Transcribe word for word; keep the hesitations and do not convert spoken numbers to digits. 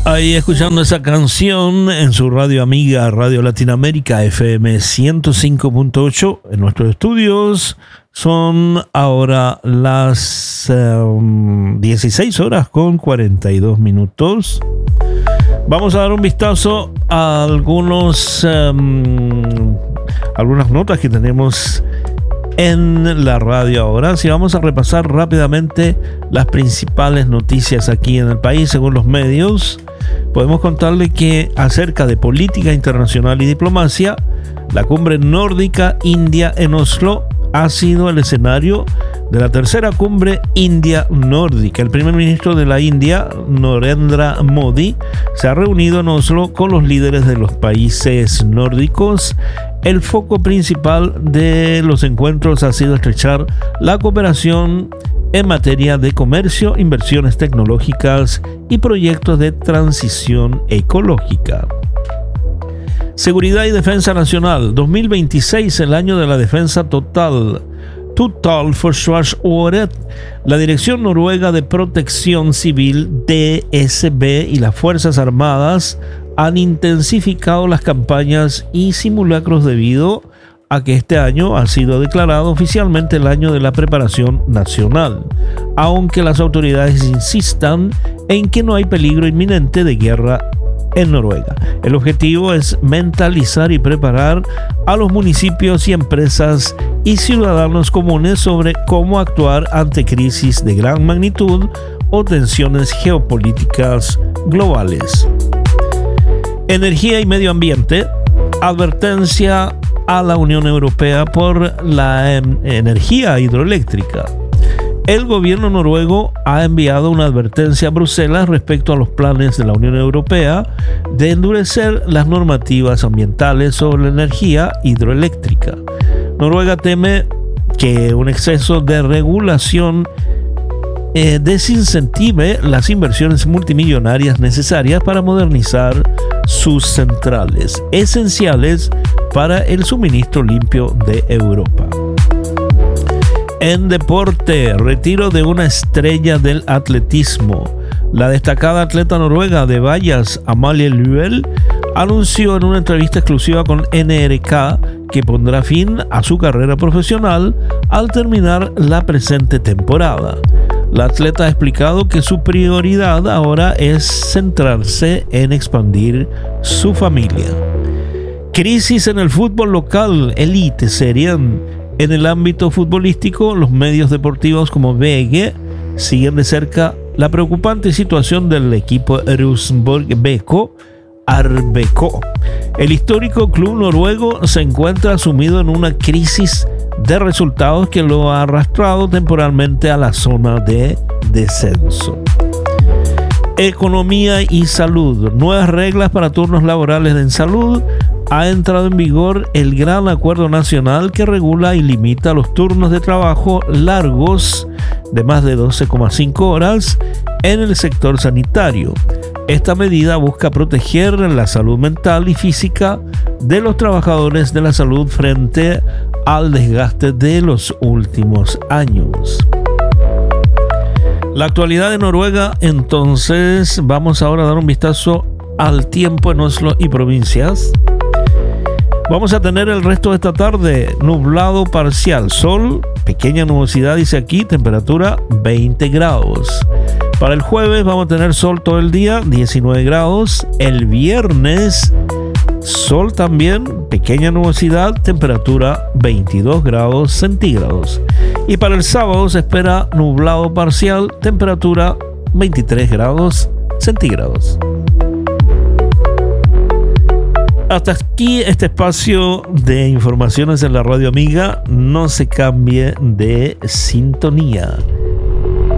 Ahí escuchando esa canción en su radio amiga Radio Latinoamérica F M ciento cinco punto ocho en nuestros estudios. Son ahora las um, dieciséis horas con cuarenta y dos minutos. Vamos a dar un vistazo a algunos um, algunas notas que tenemos en la radio ahora. Si vamos a repasar rápidamente las principales noticias aquí en el país según los medios, podemos contarle que acerca de política internacional y diplomacia, la cumbre nórdica India en Oslo ha sido el escenario de la tercera cumbre India-Nórdica. El primer ministro de la India, Narendra Modi, se ha reunido en Oslo con los líderes de los países nórdicos. El foco principal de los encuentros ha sido estrechar la cooperación en materia de comercio, inversiones tecnológicas y proyectos de transición ecológica. Seguridad y defensa nacional. dos mil veintiséis, el año de la defensa total. Totalforsvarsåret. La Dirección Noruega de Protección Civil, D S B, y las Fuerzas Armadas han intensificado las campañas y simulacros debido a que este año ha sido declarado oficialmente el año de la preparación nacional, aunque las autoridades insistan en que no hay peligro inminente de guerra en Noruega. El objetivo es mentalizar y preparar a los municipios y empresas y ciudadanos comunes sobre cómo actuar ante crisis de gran magnitud o tensiones geopolíticas globales. Energía y medio ambiente. Advertencia a la Unión Europea por la eh, energía hidroeléctrica. El gobierno noruego ha enviado una advertencia a Bruselas respecto a los planes de la Unión Europea de endurecer las normativas ambientales sobre la energía hidroeléctrica. Noruega teme que un exceso de regulación eh, desincentive las inversiones multimillonarias necesarias para modernizar sus centrales, esenciales para el suministro limpio de Europa. En deporte, retiro de una estrella del atletismo. La destacada atleta noruega de vallas, Amalie Luel, anunció en una entrevista exclusiva con N R K que pondrá fin a su carrera profesional al terminar la presente temporada. La atleta ha explicado que su prioridad ahora es centrarse en expandir su familia. Crisis en el fútbol local, Eliteserien. En el ámbito futbolístico, los medios deportivos como V G siguen de cerca la preocupante situación del equipo Rosenborg B K, R B K. El histórico club noruego se encuentra sumido en una crisis de resultados que lo ha arrastrado temporalmente a la zona de descenso. Economía y salud. Nuevas reglas para turnos laborales en salud. Ha entrado en vigor el Gran Acuerdo Nacional que regula y limita los turnos de trabajo largos de más de doce coma cinco horas en el sector sanitario. Esta medida busca proteger la salud mental y física de los trabajadores de la salud frente al desgaste de los últimos años. La actualidad de Noruega, entonces, vamos ahora a dar un vistazo al tiempo en Oslo y provincias. Vamos a tener el resto de esta tarde nublado parcial, sol, pequeña nubosidad, dice aquí, temperatura veinte grados. Para el jueves vamos a tener sol todo el día, diecinueve grados. El viernes, sol también, pequeña nubosidad, temperatura veintidós grados centígrados. Y para el sábado se espera nublado parcial, temperatura veintitrés grados centígrados. Hasta aquí este espacio de informaciones en la radio amiga. No se cambie de sintonía.